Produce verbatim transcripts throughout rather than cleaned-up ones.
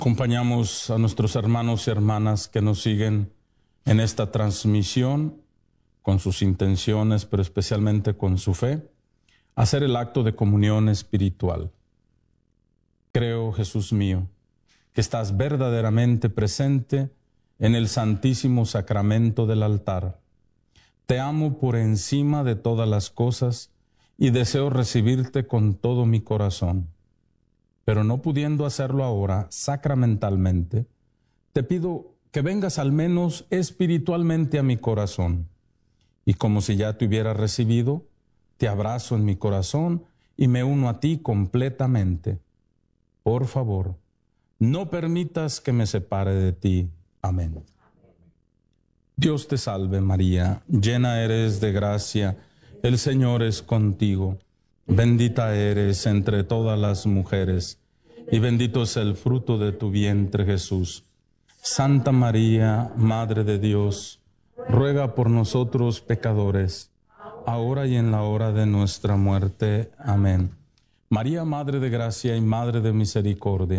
Acompañamos a nuestros hermanos y hermanas que nos siguen en esta transmisión con sus intenciones, pero especialmente con su fe, a hacer el acto de comunión espiritual. Creo, Jesús mío, que estás verdaderamente presente en el santísimo sacramento del altar. Te amo por encima de todas las cosas y deseo recibirte con todo mi corazón. Pero no pudiendo hacerlo ahora sacramentalmente, te pido que vengas al menos espiritualmente a mi corazón. Y como si ya te hubiera recibido, te abrazo en mi corazón y me uno a ti completamente. Por favor, no permitas que me separe de ti. Amén. Dios te salve María, llena eres de gracia, el Señor es contigo. Bendita eres entre todas las mujeres, y bendito es el fruto de tu vientre, Jesús. Santa María, Madre de Dios, ruega por nosotros pecadores, ahora y en la hora de nuestra muerte. Amén. María, Madre de Gracia y Madre de Misericordia.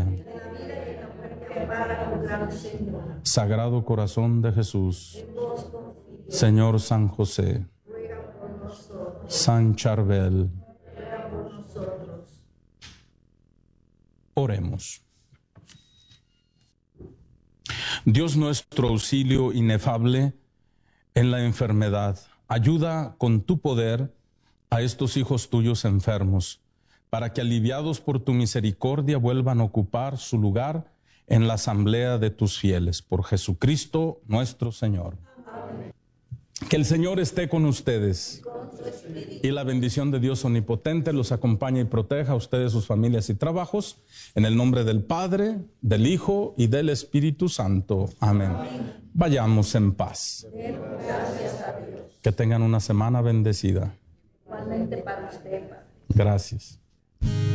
Sagrado Corazón de Jesús, Señor San José, San Charbel. Oremos. Dios nuestro auxilio inefable en la enfermedad, ayuda con tu poder a estos hijos tuyos enfermos, para que aliviados por tu misericordia vuelvan a ocupar su lugar en la asamblea de tus fieles. Por Jesucristo nuestro Señor. Amén. Que el Señor esté con ustedes y la bendición de Dios omnipotente los acompañe y proteja a ustedes, sus familias y trabajos, en el nombre del Padre, del Hijo y del Espíritu Santo. Amén. Amén. Vayamos en paz. Gracias a Dios. Que tengan una semana bendecida. Igualmente para usted, Padre. Gracias.